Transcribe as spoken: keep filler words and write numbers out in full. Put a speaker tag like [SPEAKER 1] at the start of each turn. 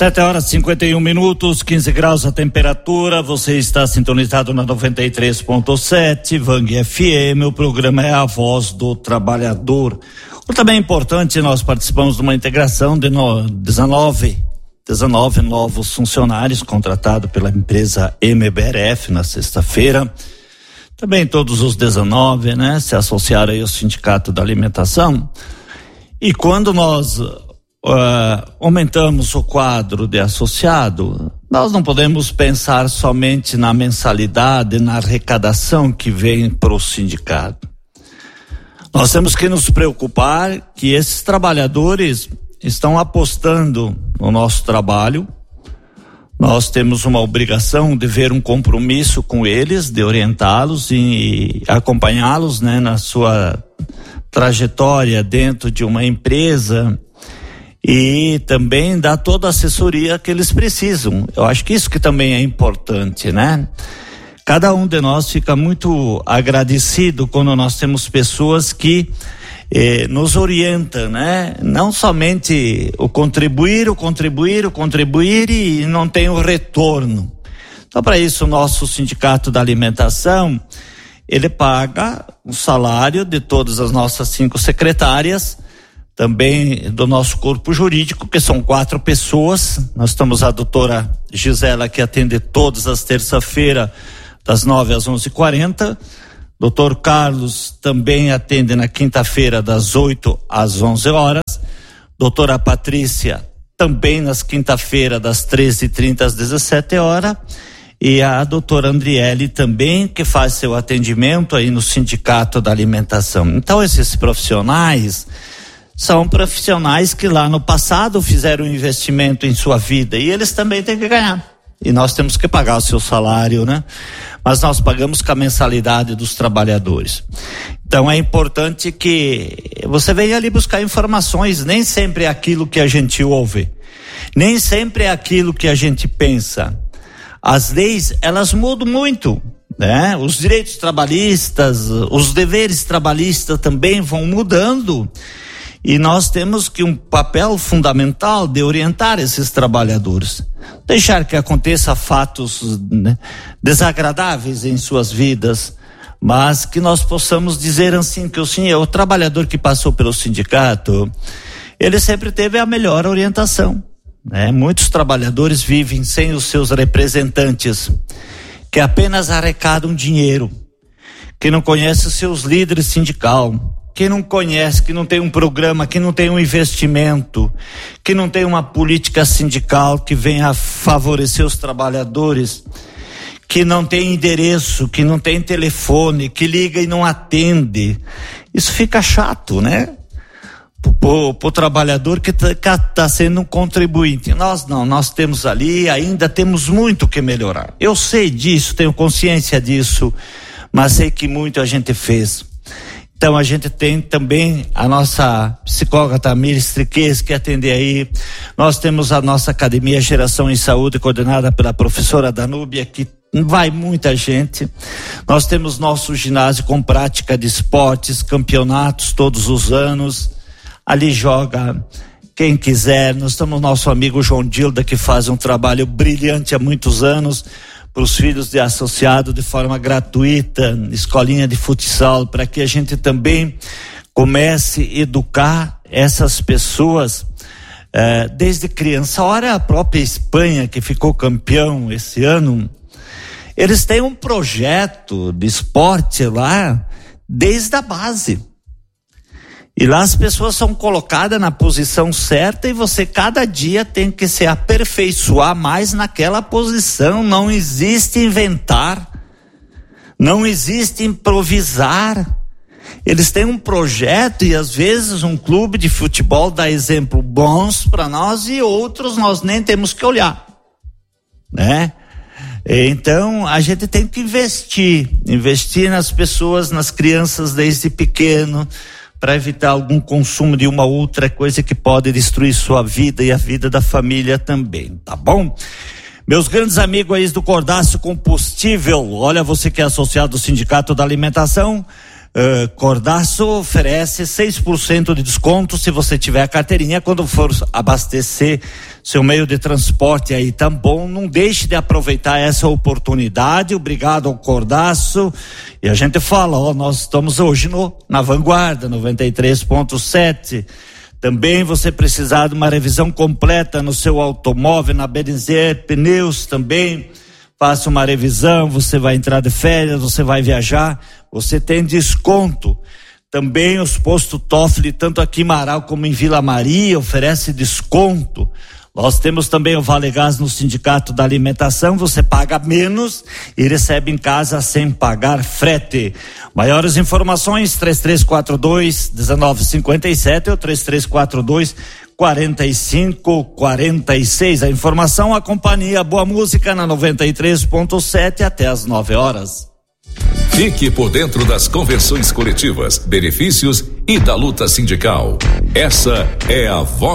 [SPEAKER 1] Sete horas e cinquenta e um minutos, quinze graus a temperatura. Você está sintonizado na noventa e três ponto sete, Vang F M. O programa é a voz do trabalhador. Também é importante, nós participamos de uma integração de no, dezenove, dezenove novos funcionários contratados pela empresa M B R F na sexta-feira. Também todos os dezenove, né, se associaram aí ao Sindicato da Alimentação. E quando nós Uh, aumentamos o quadro de associado, nós não podemos pensar somente na mensalidade, na arrecadação que vem para o sindicato. Nós temos que nos preocupar que esses trabalhadores estão apostando no nosso trabalho. Nós temos uma obrigação de ver um compromisso com eles, de orientá-los e acompanhá-los, né, na sua trajetória dentro de uma empresa, e também dar toda a assessoria que eles precisam. Eu acho que isso que também é importante, né? Cada um de nós fica muito agradecido quando nós temos pessoas que eh, nos orientam, né? Não somente o contribuir, o contribuir, o contribuir e não tem o retorno. Então, para isso, o nosso Sindicato da Alimentação, ele paga o salário de todas as nossas cinco secretárias, também do nosso corpo jurídico, que são quatro pessoas. Nós estamos a doutora Gisela, que atende todas as terça-feiras, das nove às onze e quarenta. Doutor Carlos também atende na quinta-feira, das oito às onze horas. Doutora Patrícia também nas quinta-feiras, das treze e trinta às dezessete horas. E a doutora Andriele também, que faz seu atendimento aí no Sindicato da Alimentação. Então, esses profissionais são profissionais que lá no passado fizeram um investimento em sua vida e eles também têm que ganhar. E nós temos que pagar o seu salário, né? Mas nós pagamos com a mensalidade dos trabalhadores. Então é importante que você venha ali buscar informações, nem sempre é aquilo que a gente ouve, nem sempre é aquilo que a gente pensa. As leis, elas mudam muito, né? Os direitos trabalhistas, os deveres trabalhistas também vão mudando. E nós temos que um papel fundamental de orientar esses trabalhadores, deixar que aconteça fatos, né, desagradáveis em suas vidas, mas que nós possamos dizer assim que o, sim, o trabalhador que passou pelo sindicato, ele sempre teve a melhor orientação, né? Muitos trabalhadores vivem sem os seus representantes, que apenas arrecadam dinheiro, que não conhecem os seus líderes sindicais, que não conhece, que não tem um programa, que não tem um investimento, que não tem uma política sindical que venha favorecer os trabalhadores, que não tem endereço, que não tem telefone, que liga e não atende. Isso fica chato, né? Pro, pro trabalhador que tá, tá sendo um contribuinte. Nós não, nós temos ali, ainda temos muito que melhorar. Eu sei disso, tenho consciência disso, mas sei que muito a gente fez. Então a gente tem também a nossa psicóloga Tamires Triques, que atende aí. Nós temos a nossa Academia Geração em Saúde, coordenada pela professora Danúbia, que vai muita gente. Nós temos nosso ginásio com prática de esportes, campeonatos todos os anos. Ali joga quem quiser. Nós temos nosso amigo João Dilda, que faz um trabalho brilhante há muitos anos para os filhos de associado de forma gratuita, escolinha de futsal, para que a gente também comece a educar essas pessoas eh, desde criança. Olha a própria Espanha, que ficou campeão esse ano, eles têm um projeto de esporte lá desde a base. E lá as pessoas são colocadas na posição certa e você cada dia tem que se aperfeiçoar mais naquela posição. Não existe inventar, não existe improvisar. Eles têm um projeto e às vezes um clube de futebol dá exemplo bons para nós e outros nós nem temos que olhar, né? Então a gente tem que investir, investir nas pessoas, nas crianças desde pequeno, para evitar algum consumo de uma outra coisa que pode destruir sua vida e a vida da família também, tá bom? Meus grandes amigos aí do Cordaço Combustível, olha, você que é associado ao Sindicato da Alimentação, uh, Cordaço oferece seis por cento de desconto se você tiver a carteirinha quando for abastecer seu meio de transporte aí tá bom, não deixe de aproveitar essa oportunidade. Obrigado ao Cordaço. E a gente fala, ó, nós estamos hoje no, na Vanguarda, noventa e três ponto sete. Também você precisar de uma revisão completa no seu automóvel, na Benzer Pneus também, faça uma revisão, você vai entrar de férias, você vai viajar, você tem desconto. Também os postos Toffoli, tanto aqui em Marau como em Vila Maria, oferece desconto. Nós temos também o Vale Gás no Sindicato da Alimentação, você paga menos e recebe em casa sem pagar frete. Maiores informações, três três quatro dois, um nove cinco sete ou três três quatro dois, quatro cinco quatro seis. A informação, a companhia Boa Música na noventa e três ponto sete até às nove horas.
[SPEAKER 2] Fique por dentro das convenções coletivas, benefícios e da luta sindical. Essa é a Voz